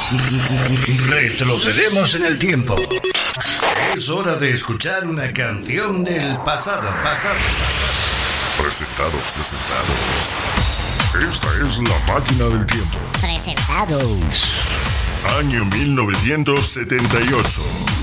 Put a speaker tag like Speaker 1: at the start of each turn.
Speaker 1: Retrocedemos en el tiempo. Es hora de escuchar una canción del pasado.
Speaker 2: Presentados. Esta es la máquina del tiempo.
Speaker 3: Presentados.
Speaker 2: Año 1978.